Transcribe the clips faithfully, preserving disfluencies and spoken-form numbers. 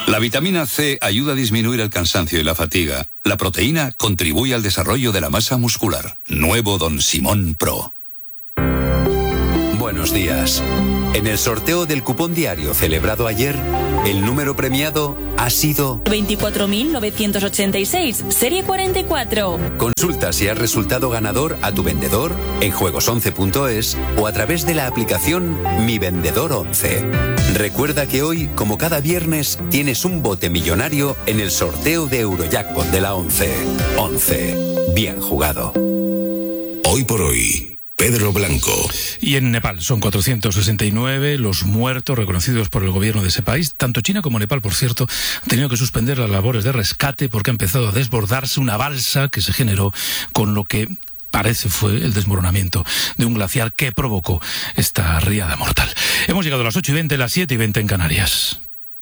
La vitamina C ayuda a disminuir el cansancio y la fatiga. La proteína contribuye al desarrollo de la masa muscular. Nuevo Don Simón Pro. Buenos días. En el sorteo del cupón diario celebrado ayer, el número premiado ha sido veinticuatro mil novecientos ochenta y seis, serie cuarenta y cuatro. Consulta si has resultado ganador a tu vendedor en juegos once punto es o a través de la aplicación Mi Vendedor once. Recuerda que hoy, como cada viernes, tienes un bote millonario en el sorteo de Eurojackpot de la once. once. Bien jugado. Hoy por hoy, Pedro Blanco. Y en Nepal son cuatrocientos sesenta y nueve los muertos reconocidos por el gobierno de ese país. Tanto China como Nepal, por cierto, han tenido que suspender las labores de rescate porque ha empezado a desbordarse una balsa que se generó con lo que parece fue el desmoronamiento de un glaciar que provocó esta riada mortal. Hemos llegado a las ocho y veinte, las siete y veinte en Canarias.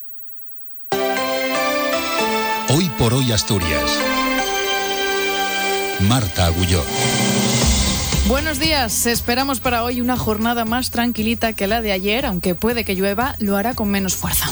Hoy por hoy Asturias. Marta Agulló. Buenos días, esperamos para hoy una jornada más tranquilita que la de ayer, aunque puede que llueva, lo hará con menos fuerza.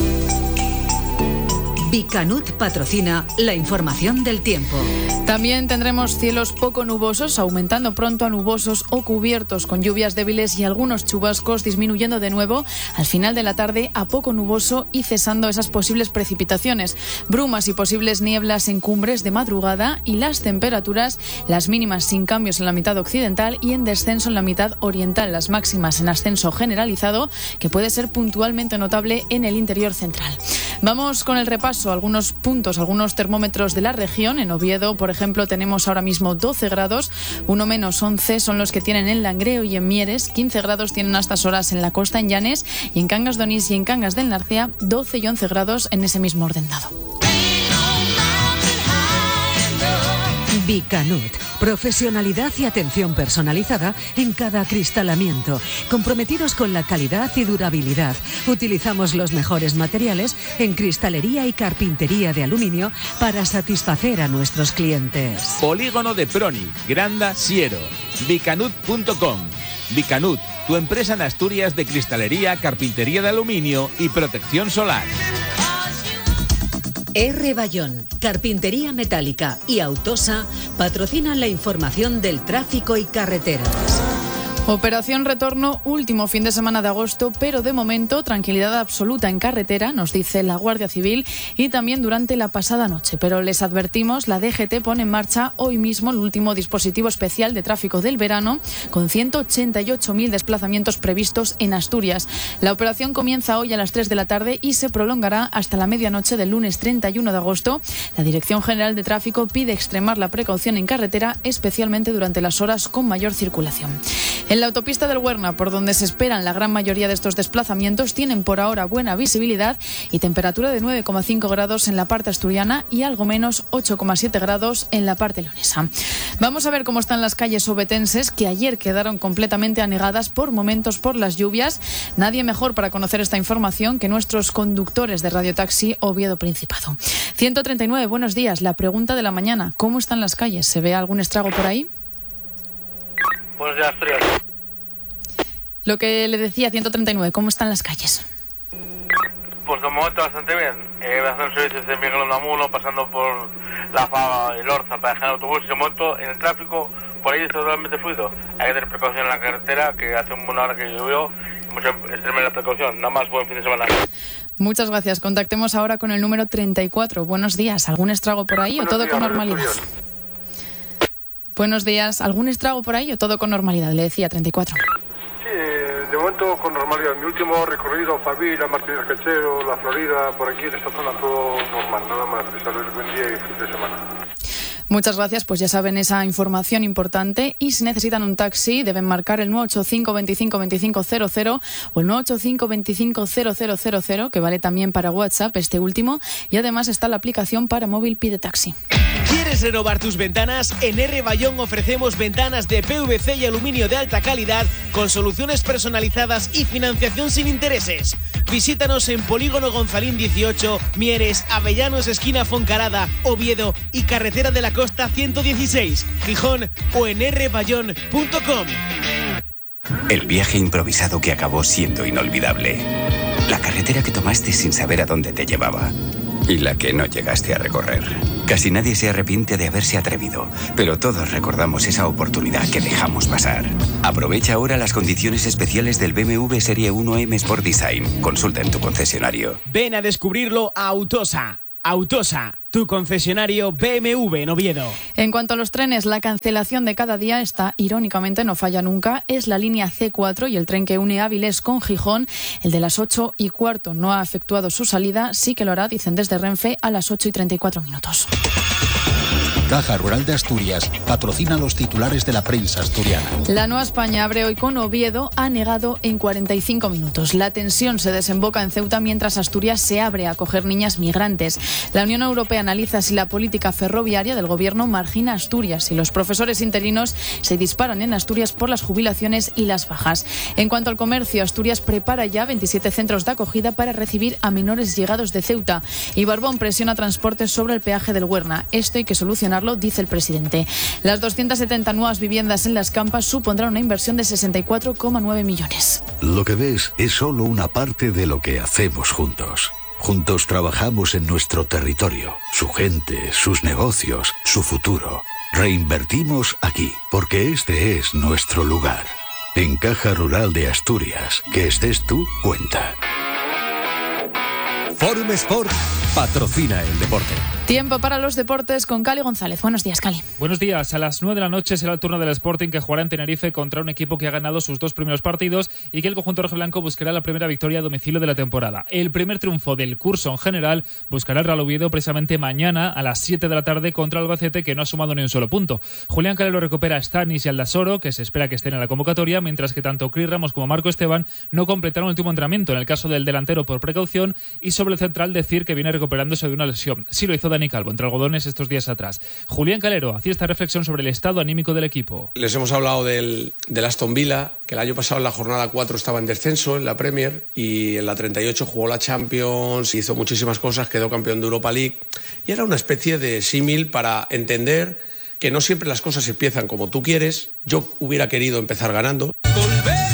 Bicanut patrocina la información del tiempo. También tendremos cielos poco nubosos, aumentando pronto a nubosos o cubiertos con lluvias débiles y algunos chubascos, disminuyendo de nuevo al final de la tarde a poco nuboso y cesando esas posibles precipitaciones. Brumas y posibles nieblas en cumbres de madrugada y las temperaturas, las mínimas sin cambios en la mitad occidental y en descenso en la mitad oriental, las máximas en ascenso generalizado, que puede ser puntualmente notable en el interior central. Vamos con el repaso. Algunos puntos, algunos termómetros de la región. En Oviedo, por ejemplo, tenemos ahora mismo doce grados, uno menos once son los que tienen en Langreo y en Mieres, quince grados tienen a estas horas en la costa, en Llanes, y en Cangas de Onís y en Cangas del Narcea, doce y once grados en ese mismo orden dado. Bicanut, profesionalidad y atención personalizada en cada acristalamiento, comprometidos con la calidad y durabilidad. Utilizamos los mejores materiales en cristalería y carpintería de aluminio para satisfacer a nuestros clientes. Polígono de Proni, Granda, Siero, bicanut punto com. Bicanut, tu empresa en Asturias de cristalería, carpintería de aluminio y protección solar. R. Bayón, Carpintería Metálica y Autosa patrocinan la información del tráfico y carreteras. Operación retorno, último fin de semana de agosto, pero de momento tranquilidad absoluta en carretera, nos dice la Guardia Civil, y también durante la pasada noche. Pero les advertimos, la D G T pone en marcha hoy mismo el último dispositivo especial de tráfico del verano, con ciento ochenta y ocho mil desplazamientos previstos en Asturias. La operación comienza hoy a las tres de la tarde y se prolongará hasta la medianoche del lunes treinta y uno de agosto. La Dirección General de Tráfico pide extremar la precaución en carretera, especialmente durante las horas con mayor circulación. En la autopista del Huerna, por donde se esperan la gran mayoría de estos desplazamientos, tienen por ahora buena visibilidad y temperatura de nueve coma cinco grados en la parte asturiana y algo menos ocho coma siete grados en la parte leonesa. Vamos a ver cómo están las calles obetenses, que ayer quedaron completamente anegadas por momentos por las lluvias. Nadie mejor para conocer esta información que nuestros conductores de Radio Taxi Oviedo Principado. ciento treinta y nueve, buenos días. La pregunta de la mañana, ¿cómo están las calles? ¿Se ve algún estrago por ahí? Buenos días, Asturias. Lo que le decía, ciento treinta y nueve, ¿cómo están las calles? Pues de momento bastante bien. Eh, hacen servicios de Miguel Unamuno, pasando por la Fava y Lorza para dejar el autobús. Y de momento en el tráfico, por ahí es totalmente fluido. Hay que tener precaución en la carretera, que hace una hora que llovió, y mucha extrema precaución. Nada más, buen fin de semana. Muchas gracias. Contactemos ahora con el número treinta y cuatro. Buenos días. ¿Algún estrago por ahí Buenos o todo días, con normalidad? Buenos días. ¿Algún estrago por ahí o todo con normalidad? Le decía treinta y cuatro. De momento con normalidad. Mi último recorrido, Favila, Martínez Cachero, La Florida, por aquí en esta zona todo normal, nada más. Desearles buen día y fin de semana. Muchas gracias, pues ya saben esa información importante, y si necesitan un taxi deben marcar el nueve ocho cinco, veinticinco, veinticinco, cero cero o el nueve ocho cinco, veinticinco, cero cero cero cero, que vale también para WhatsApp, este último, y además está la aplicación para móvil Pide Taxi. ¿Quieres renovar tus ventanas? En R. Bayón ofrecemos ventanas de P V C y aluminio de alta calidad con soluciones personalizadas y financiación sin intereses. Visítanos en Polígono Gonzalín dieciocho, Mieres, Avellanos, esquina Foncarada, Oviedo y Carretera de la Costa ciento dieciséis, Gijón, o en r bayón punto com. El viaje improvisado que acabó siendo inolvidable. La carretera que tomaste sin saber a dónde te llevaba. y la que no llegaste a recorrer. Casi nadie se arrepiente de haberse atrevido, pero todos recordamos esa oportunidad que dejamos pasar. Aprovecha ahora las condiciones especiales del B M W Serie uno M Sport Design. Consulta en tu concesionario. Ven a descubrirlo a Autosa. Autosa, tu concesionario B M W en Oviedo. En cuanto a los trenes, la cancelación de cada día, esta irónicamente no falla nunca, es la línea C cuatro y el tren que une Áviles con Gijón. El de las ocho y cuarto no ha efectuado su salida, sí que lo hará, dicen desde Renfe, a las ocho y treinta y cuatro minutos. Caja Rural de Asturias patrocina los titulares de la prensa asturiana. La Nueva España abre hoy con Oviedo, ha negado en cuarenta y cinco minutos. La tensión se desemboca en Ceuta mientras Asturias se abre a acoger niñas migrantes. La Unión Europea analiza si la política ferroviaria del gobierno margina Asturias y los profesores interinos se disparan en Asturias por las jubilaciones y las bajas. En cuanto al comercio, Asturias prepara ya veintisiete centros de acogida para recibir a menores llegados de Ceuta. Y Barbón presiona transportes sobre el peaje del Huerna. Esto hay que solucionarlo, dice el presidente. Las doscientas setenta nuevas viviendas en Las Campas supondrán una inversión de sesenta y cuatro coma nueve millones. Lo que ves es solo una parte de lo que hacemos juntos. Juntos trabajamos en nuestro territorio, su gente, sus negocios, su futuro. Reinvertimos aquí, porque este es nuestro lugar. En Caja Rural de Asturias, que estés tú, cuenta. Forum Sport patrocina el deporte. Tiempo para los deportes con Cali González. Buenos días, Cali. Buenos días. A las nueve de la noche será el turno del Sporting, que jugará en Tenerife contra un equipo que ha ganado sus dos primeros partidos y que el conjunto rojiblanco buscará la primera victoria a domicilio de la temporada. El primer triunfo del curso en general buscará el Real Oviedo precisamente mañana a las siete de la tarde contra Albacete, que no ha sumado ni un solo punto. Julián Calero recupera a Stanis y Aldasoro, que se espera que estén en la convocatoria, mientras que tanto Cris Ramos como Marco Esteban no completaron el último entrenamiento. En el caso del delantero por precaución, y sobre el central decir que viene recuperándose de una lesión. Sí lo hizo Dani Calvo entre algodones estos días atrás. Julián Calero hacía esta reflexión sobre el estado anímico del equipo. Les hemos hablado del, del Aston Villa, que el año pasado en la jornada cuatro estaba en descenso en la Premier y en la treinta y ocho jugó la Champions, hizo muchísimas cosas, quedó campeón de Europa League y era una especie de símil para entender que no siempre las cosas empiezan como tú quieres. Yo hubiera querido empezar ganando.